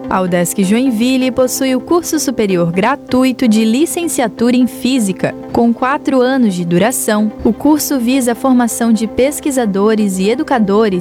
A UDESC Joinville possui o curso superior gratuito de licenciatura em Física, com 4 anos de duração. O curso visa a formação de pesquisadores e educadores